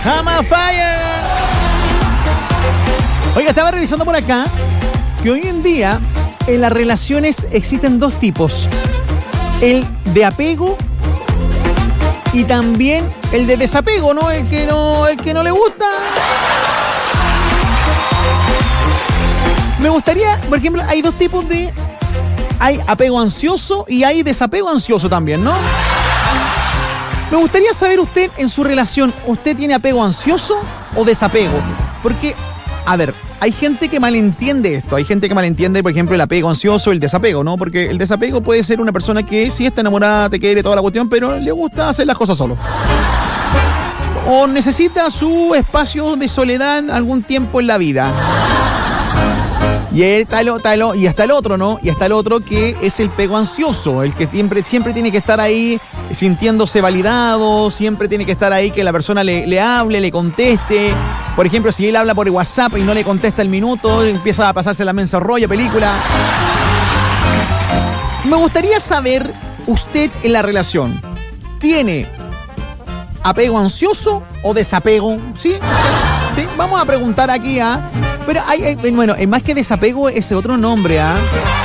I'm on fire. Oiga, estaba revisando por acá que hoy en día en las relaciones existen dos tipos. El de apego y también el de desapego, ¿no? El que no le gusta. Me gustaría, por ejemplo, hay dos tipos de... Hay apego ansioso y hay desapego ansioso también, ¿no? Me gustaría saber usted, en su relación, ¿usted tiene apego ansioso o desapego? Porque, a ver, hay gente que malentiende esto. Hay gente que malentiende, por ejemplo, el apego ansioso, el desapego, ¿no? Porque el desapego puede ser una persona que sí está enamorada, te quiere, toda la cuestión, pero le gusta hacer las cosas solo. O necesita su espacio de soledad algún tiempo en la vida. Y está el otro, ¿no? Y está el otro que es el apego ansioso, el que siempre tiene que estar ahí sintiéndose validado, siempre tiene que estar ahí que la persona le hable, le conteste. Por ejemplo, si él habla por WhatsApp y no le contesta el minuto, empieza a pasarse la mensa rollo, película. Me gustaría saber, usted en la relación, ¿tiene apego ansioso o desapego? ¿Sí? ¿Sí? Vamos a preguntar aquí, ¿ah? Pero bueno, más que desapego, ese otro nombre, ¿ah?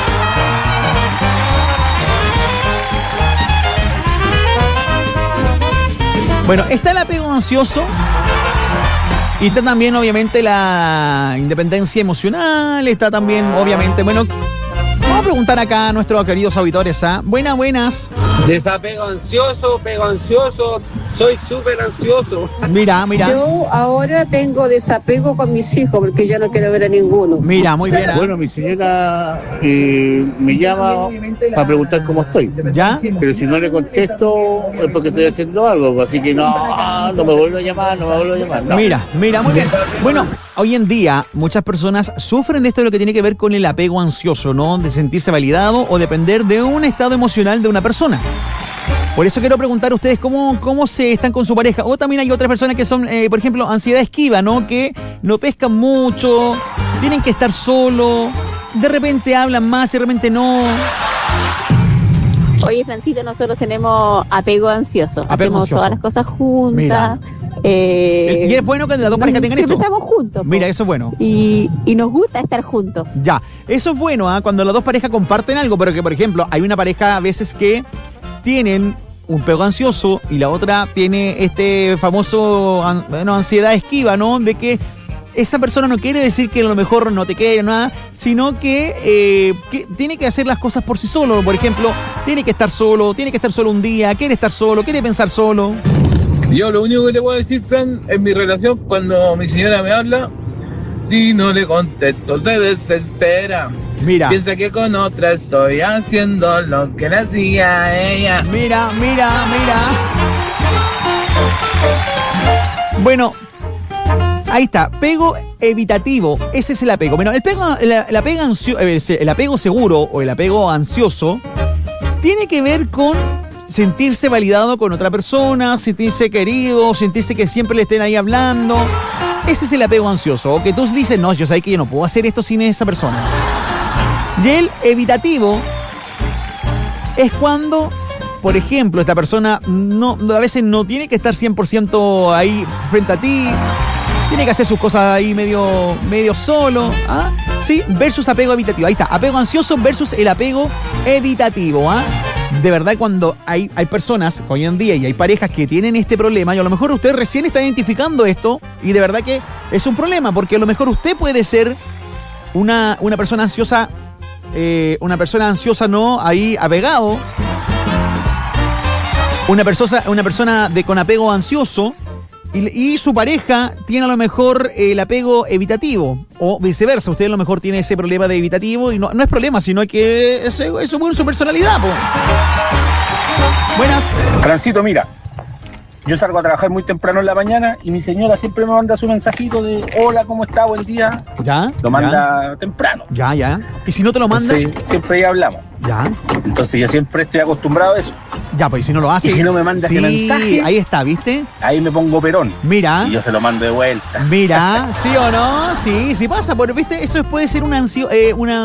Bueno, está el apego ansioso y está también, obviamente, la independencia emocional. Está también, obviamente, bueno, vamos a preguntar acá a nuestros queridos auditores, ¿ah? Buenas. Desapego ansioso, apego ansioso. Soy súper ansioso. Mira. Yo ahora tengo desapego con mis hijos porque ya no quiero ver a ninguno. Mira, muy bien. Bueno, mi señora me llama para preguntar cómo estoy. ¿Ya? Pero si no le contesto es porque estoy haciendo algo. Así que no me vuelvo a llamar, no. Mira, muy bien. Bueno, hoy en día muchas personas sufren de esto de lo que tiene que ver con el apego ansioso, ¿no? De sentirse validado o depender de un estado emocional de una persona. Por eso quiero preguntar a ustedes cómo se están con su pareja. O también hay otras personas que son, por ejemplo, ansiedad esquiva, ¿no? Que no pescan mucho, tienen que estar solos, de repente hablan más, de repente no. Oye, Francito, nosotros tenemos apego ansioso. Apego Hacemos ansioso. todas las cosas juntas. Mira. Y es bueno que las dos parejas tengan esto. Siempre estamos juntos. Mira, eso es bueno. Y nos gusta estar juntos. Ya, eso es bueno, ¿ah? Cuando las dos parejas comparten algo, pero que, por ejemplo, hay una pareja a veces que tienen un apego ansioso y la otra tiene este famoso ansiedad esquiva, ¿no? De que esa persona no quiere decir que a lo mejor no te quiere nada, sino que tiene que hacer las cosas por sí solo. Por ejemplo, tiene que estar solo un día, quiere estar solo, quiere pensar solo. Yo lo único que te puedo decir, Fran, en mi relación, cuando mi señora me habla, si no le contesto, se desespera. Mira. Piensa que con otra estoy haciendo lo que le hacía ella. Mira. Bueno, ahí está, apego evitativo, ese es el apego. Bueno, el apego seguro o el apego ansioso tiene que ver con sentirse validado con otra persona, sentirse querido, sentirse que siempre le estén ahí hablando. Ese es el apego ansioso, o que tú dices, no, yo sé que yo no puedo hacer esto sin esa persona. Y el evitativo es cuando, por ejemplo, esta persona a veces no tiene que estar 100% ahí frente a ti, tiene que hacer sus cosas ahí medio solo, ¿ah? Sí, versus apego evitativo. Ahí está, apego ansioso versus el apego evitativo, ¿ah? De verdad, cuando hay personas hoy en día y hay parejas que tienen este problema, y a lo mejor usted recién está identificando esto, y de verdad que es un problema, porque a lo mejor usted puede ser una persona ansiosa, no ahí apegado, una persona con apego ansioso, y su pareja tiene a lo mejor el apego evitativo, o viceversa, usted a lo mejor tiene ese problema de evitativo, y no es problema, sino que es su personalidad, po. Buenas. Francito, mira, yo salgo a trabajar muy temprano en la mañana y mi señora siempre me manda su mensajito de hola, ¿cómo está? Buen día. ¿Ya? Lo manda temprano. Ya. ¿Y si no te lo manda? Sí, siempre ya hablamos. Ya. Entonces yo siempre estoy acostumbrado a eso. Ya, pues si no lo hace. Y si no me manda ese mensaje. Ahí está, ¿viste? Ahí me pongo perón. Mira. Y yo se lo mando de vuelta. Mira, ¿sí o no? Sí pasa, porque, ¿viste? Eso puede ser una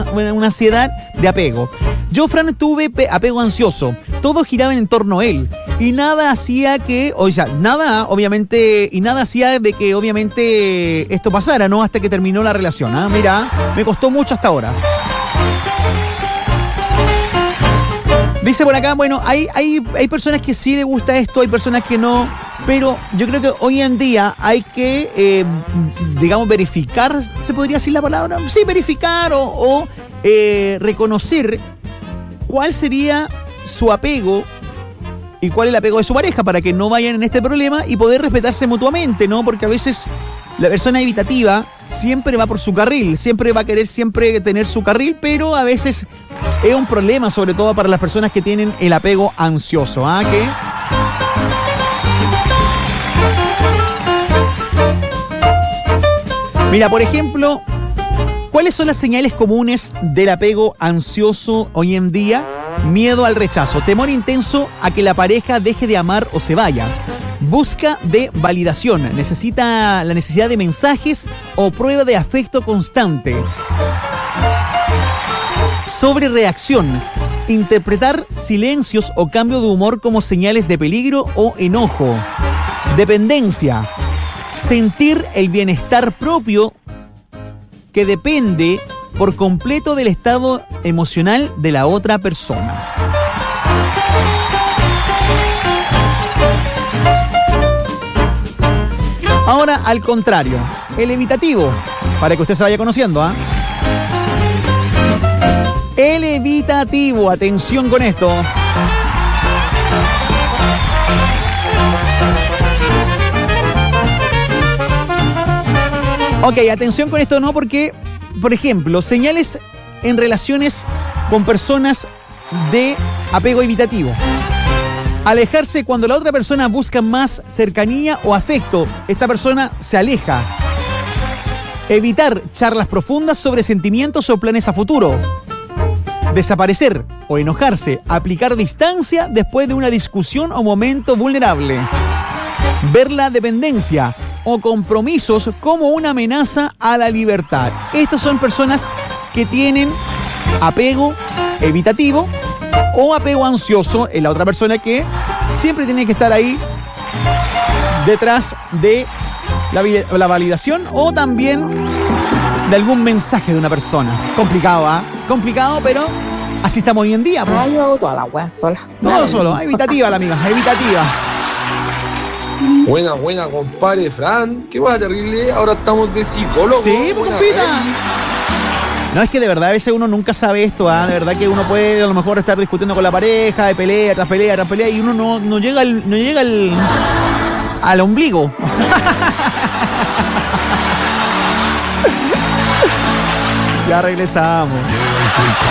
ansiedad de apego. Yo, Fran, tuve apego ansioso. Todo giraba en torno a él. y nada hacía que, o sea, nada, obviamente, y nada hacía de que obviamente esto pasara, ¿no? Hasta que terminó la relación, ¿ah? Mira, me costó mucho hasta ahora. Dice por acá, bueno, hay personas que sí les gusta esto, hay personas que no, pero yo creo que hoy en día hay que, digamos, verificar, ¿se podría decir la palabra? Sí, verificar o reconocer cuál sería su apego y cuál es el apego de su pareja para que no vayan en este problema y poder respetarse mutuamente, ¿no? Porque a veces la persona evitativa siempre va por su carril, siempre va a querer siempre tener su carril, pero a veces es un problema, sobre todo para las personas que tienen el apego ansioso, ¿ah? Que mira, por ejemplo, ¿cuáles son las señales comunes del apego ansioso hoy en día? Miedo al rechazo, temor intenso a que la pareja deje de amar o se vaya. Busca de validación, necesita la necesidad de mensajes o prueba de afecto constante. Sobrereacción, interpretar silencios o cambio de humor como señales de peligro o enojo. Dependencia, sentir el bienestar propio que depende por completo del estado emocional de la otra persona. Ahora, al contrario, el evitativo, para que usted se vaya conociendo, ¿ah? El evitativo, atención con esto. Ok, atención con esto, ¿no? Porque, por ejemplo, señales en relaciones con personas de apego evitativo. Alejarse cuando la otra persona busca más cercanía o afecto. Esta persona se aleja. Evitar charlas profundas sobre sentimientos o planes a futuro. Desaparecer o enojarse. Aplicar distancia después de una discusión o momento vulnerable. Ver la dependencia o compromisos como una amenaza a la libertad. Estas son personas que tienen apego evitativo o apego ansioso en la otra persona, que siempre tiene que estar ahí detrás de la validación o también de algún mensaje de una persona. Complicado, ¿ah? Complicado, pero así estamos hoy en día. Pues. Yo hago toda la weá sola. Todo solo, evitativa la amiga, evitativa. Buena, compadre Fran. Qué más terrible. Ahora estamos de psicólogo. Sí, pues, compita. No, es que de verdad a veces uno nunca sabe esto, ¿ah? De verdad que uno puede a lo mejor estar discutiendo con la pareja, de pelea tras pelea tras pelea, y uno no llega al ombligo. Ya regresamos.